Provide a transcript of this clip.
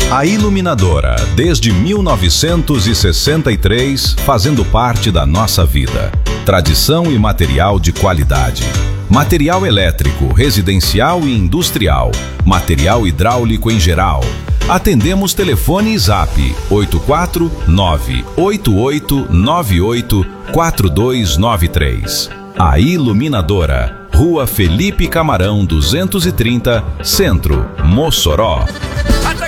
A Iluminadora, desde 1963, fazendo parte da nossa vida. Tradição e material de qualidade. Material elétrico, residencial e industrial. Material hidráulico em geral. Atendemos telefone e zap 849-8898-4293. A Iluminadora, Rua Felipe Camarão 230, Centro, Mossoró.